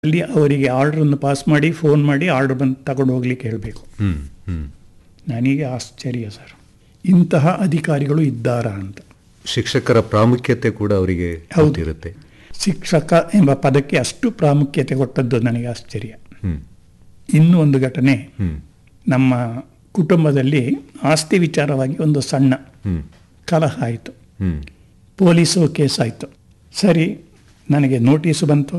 ಅಲ್ಲಿ ಅವರಿಗೆ ಆರ್ಡ್ರನ್ನು ಪಾಸ್ ಮಾಡಿ ಫೋನ್ ಮಾಡಿ ಆರ್ಡರ್ ಬಂದು ತಗೊಂಡು ಹೋಗ್ಲಿಕ್ಕೆ ಹೇಳಬೇಕು. ನನಗೆ ಆಶ್ಚರ್ಯ ಸರ್, ಇಂತಹ ಅಧಿಕಾರಿಗಳು ಇದ್ದಾರಾ ಅಂತ. ಶಿಕ್ಷಕರ ಪ್ರಾಮುಖ್ಯತೆ ಕೂಡ ಅವರಿಗೆ ಇರುತ್ತೆ. ಶಿಕ್ಷಕ ಎಂಬ ಪದಕ್ಕೆ ಅಷ್ಟು ಪ್ರಾಮುಖ್ಯತೆ ಕೊಟ್ಟದ್ದು ನನಗೆ ಆಶ್ಚರ್ಯ. ಇನ್ನೂ ಒಂದು ಘಟನೆ, ನಮ್ಮ ಕುಟುಂಬದಲ್ಲಿ ಆಸ್ತಿ ವಿಚಾರವಾಗಿ ಒಂದು ಸಣ್ಣ ಕಲಹ ಆಯಿತು. ಪೊಲೀಸು ಕೇಸ್ ಆಯಿತು. ಸರಿ, ನನಗೆ ನೋಟಿಸು ಬಂತು.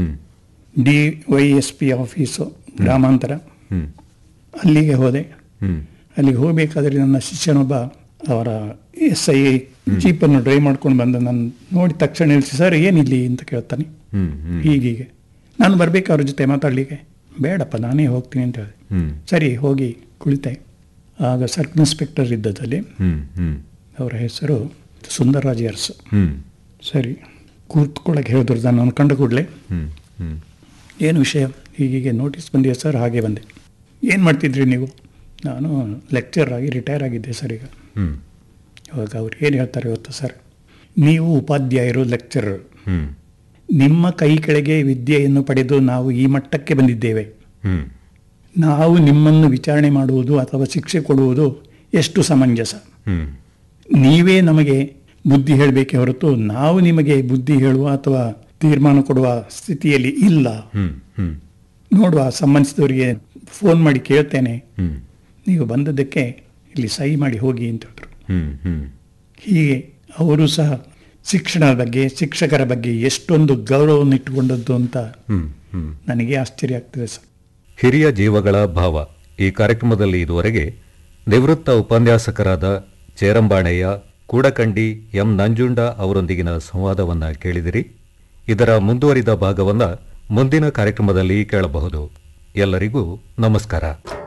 DYSP ಆಫೀಸು ಗ್ರಾಮಾಂತರ, ಅಲ್ಲಿಗೆ ಹೋದೆ. ಅಲ್ಲಿಗೆ ಹೋಗಬೇಕಾದ್ರೆ ನನ್ನ ಶಿಷ್ಯನೊಬ್ಬ ಅವರ SI ಜೀಪನ್ನು ಡ್ರೈವ್ ಮಾಡ್ಕೊಂಡು ಬಂದ ನಾನು ನೋಡಿ ತಕ್ಷಣ ನಿಲ್ಲಿಸಿ, ಸರ್ ಏನಿಲ್ಲಿ ಅಂತ ಕೇಳ್ತಾನೆ. ಹೀಗೀಗೆ ನಾನು ಬರಬೇಕು ಅವ್ರ ಜೊತೆ ಮಾತಾಡಲಿಕ್ಕೆ. ಬೇಡಪ್ಪ ನಾನೇ ಹೋಗ್ತೀನಿ ಅಂತ ಹೇಳಿದೆ. ಸರಿ ಹೋಗಿ ಕುಳಿತೆ. ಆಗ ಸರ್ಕಲ್ ಇನ್ಸ್ಪೆಕ್ಟರ್ ಇದ್ದದಲ್ಲಿ, ಅವರ ಹೆಸರು ಸುಂದರರಾಜ್ ಅರಸು. ಸರಿ ಕೂತ್ಕೊಳ್ಳೋಕೆ ಹೇಳಿದ್ರು. ನಾನು ಕಂಡು ಕೂಡಲೇ, ಏನು ವಿಷಯ? ಹೀಗೆ ನೋಟಿಸ್ ಬಂದಿದೆ ಸರ್. ಹಾಗೆ ಬಂದೆ. ಏನು ಮಾಡ್ತಿದ್ರಿ ನೀವು? ನಾನು ಲೆಕ್ಚರ್ ಆಗಿ ರಿಟೈರ್ ಆಗಿದ್ದೆ ಸರ್ ಈಗ. ಇವಾಗ ಅವ್ರು ಏನು ಹೇಳ್ತಾರೆ ಗೊತ್ತಾ ಸರ್, ನೀವು ಉಪಾಧ್ಯಾಯರು, ಲೆಕ್ಚರರು, ನಿಮ್ಮ ಕೈ ಕೆಳಗೆ ವಿದ್ಯೆಯನ್ನು ಪಡೆದು ನಾವು ಈ ಮಟ್ಟಕ್ಕೆ ಬಂದಿದ್ದೇವೆ. ನಾವು ನಿಮ್ಮನ್ನು ವಿಚಾರಣೆ ಮಾಡುವುದು ಅಥವಾ ಶಿಕ್ಷೆ ಕೊಡುವುದು ಎಷ್ಟು ಸಮಂಜಸ? ನೀವೇ ನಮಗೆ ಬುದ್ಧಿ ಹೇಳಬೇಕೇ ಹೊರತು ನಾವು ನಿಮಗೆ ಬುದ್ಧಿ ಹೇಳುವ ಅಥವಾ ತೀರ್ಮಾನ ಕೊಡುವ ಸ್ಥಿತಿಯಲ್ಲಿ ಇಲ್ಲ. ನೋಡುವ, ಸಂಬಂಧಿಸಿದವರಿಗೆ ಫೋನ್ ಮಾಡಿ ಕೇಳ್ತೇನೆ, ನೀವು ಬಂದದ್ದಕ್ಕೆ ಇಲ್ಲಿ ಸಹಿ ಮಾಡಿ ಹೋಗಿ ಅಂತ ಹೇಳಿದ್ರು. ಹೀಗೆ ಅವರು ಸಹ ಶಿಕ್ಷಣದ ಬಗ್ಗೆ, ಶಿಕ್ಷಕರ ಬಗ್ಗೆ ಎಷ್ಟೊಂದು ಗೌರವವನ್ನು ಇಟ್ಟುಕೊಂಡದ್ದು ಅಂತ ನನಗೆ ಆಶ್ಚರ್ಯ ಆಗ್ತದೆ ಸರ್. ಹಿರಿಯ ಜೀವಗಳ ಭಾವ ಈ ಕಾರ್ಯಕ್ರಮದಲ್ಲಿ ಇದುವರೆಗೆ ನಿವೃತ್ತ ಉಪನ್ಯಾಸಕರಾದ ಚೇರಂಬಾಣಯ್ಯ ಕೂಡಕಂಡಿ ಎಂ ನಂಜುಂಡ ಅವರೊಂದಿಗಿನ ಸಂವಾದವನ್ನು ಕೇಳಿದಿರಿ. ಇದರ ಮುಂದುವರಿದ ಭಾಗವನ್ನು ಮುಂದಿನ ಕಾರ್ಯಕ್ರಮದಲ್ಲಿ ಕೇಳಬಹುದು. ಎಲ್ಲರಿಗೂ ನಮಸ್ಕಾರ.